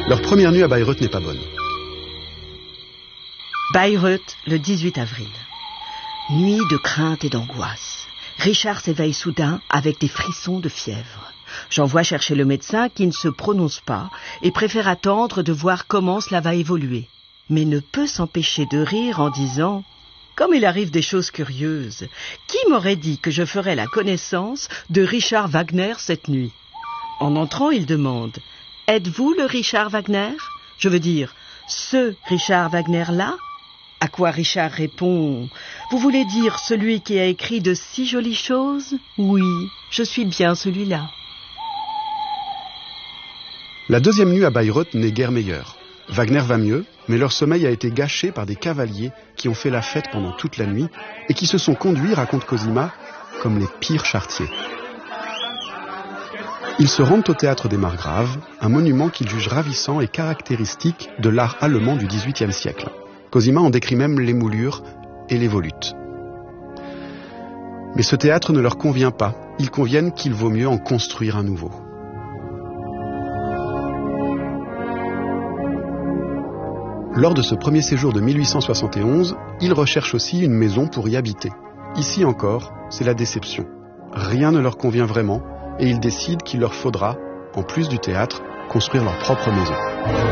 Leur première nuit à Bayreuth n'est pas bonne. Bayreuth, le 18 avril. Nuit de crainte et d'angoisse. Richard s'éveille soudain avec des frissons de fièvre. J'envoie chercher le médecin qui ne se prononce pas et préfère attendre de voir comment cela va évoluer. Mais ne peut s'empêcher de rire en disant « Comme il arrive des choses curieuses, qui m'aurait dit que je ferais la connaissance de Richard Wagner cette nuit ?» En entrant, il demande « Êtes-vous le Richard Wagner ? Je veux dire, ce Richard Wagner-là ?» À quoi Richard répond « Vous voulez dire celui qui a écrit de si jolies choses ? Oui, je suis bien celui-là. » La deuxième nuit à Bayreuth n'est guère meilleure. Wagner va mieux, mais leur sommeil a été gâché par des cavaliers qui ont fait la fête pendant toute la nuit et qui se sont conduits, raconte Cosima, comme les pires charretiers. Ils se rendent au théâtre des Margraves, un monument qu'ils jugent ravissant et caractéristique de l'art allemand du XVIIIe siècle. Cosima en décrit même les moulures et les volutes. Mais ce théâtre ne leur convient pas. Ils conviennent qu'il vaut mieux en construire un nouveau. Lors de ce premier séjour de 1871, ils recherchent aussi une maison pour y habiter. Ici encore, c'est la déception. Rien ne leur convient vraiment et ils décident qu'il leur faudra, en plus du théâtre, construire leur propre maison.